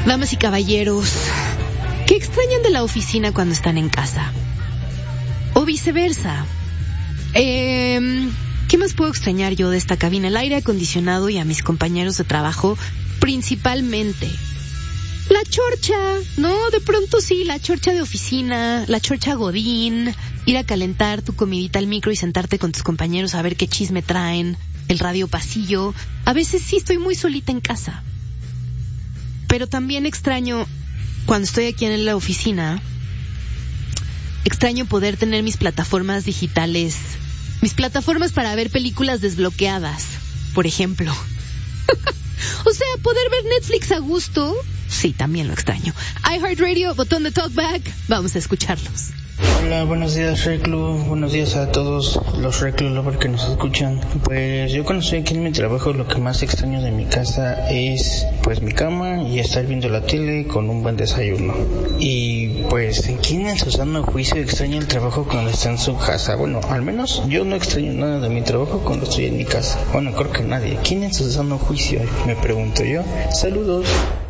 Damas y caballeros, ¿qué extrañan de la oficina cuando están en casa? O viceversa. ¿Qué más puedo extrañar yo de esta cabina? El aire acondicionado y a mis compañeros de trabajo, principalmente. La chorcha, ¿no? De pronto sí, la chorcha de oficina, la chorcha godín, ir a calentar tu comidita al micro y sentarte con tus compañeros a ver qué chisme traen, el radio pasillo. A veces sí estoy muy solita en casa. Pero también extraño, cuando estoy aquí en la oficina, extraño poder tener mis plataformas digitales, mis plataformas para ver películas desbloqueadas, por ejemplo. O sea, poder ver Netflix a gusto, sí, también lo extraño. iHeartRadio, botón de talkback, vamos a escucharlos. Hola, buenos días Reclu, buenos días a todos los Reclu Lovers que nos escuchan. Pues yo cuando estoy aquí en mi trabajo lo que más extraño de mi casa es pues mi cama y estar viendo la tele con un buen desayuno. Y pues ¿quién en su sano juicio extraña el trabajo cuando está en su casa? Bueno, al menos yo no extraño nada de mi trabajo cuando estoy en mi casa. Bueno, creo que nadie. ¿Quién en su sano juicio? Me pregunto yo. Saludos.